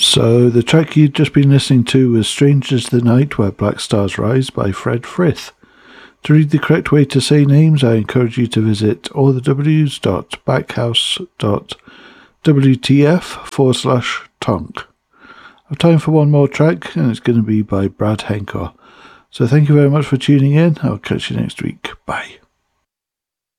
So the track you'd just been listening to was Strange as the Night Where Black Stars Rise by Fred Frith. To read the correct way to say names, I encourage you to visit allthews.backhouse.wtf/tonk. I have time for one more track, and it's going to be by Brad Henker. So thank you very much for tuning in. I'll catch you next week. Bye.